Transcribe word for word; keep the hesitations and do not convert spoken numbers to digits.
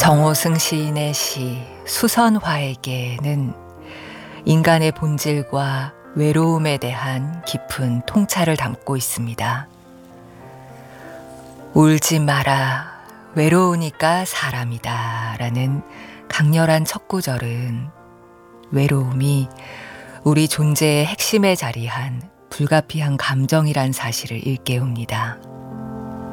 정호승 시인의 시 수선화에게는 인간의 본질과 외로움에 대한 깊은 통찰을 담고 있습니다. 울지 마라, 외로우니까 사람이다 라는 강렬한 첫 구절은 외로움이 우리 존재의 핵심에 자리한 불가피한 감정이란 사실을 일깨웁니다.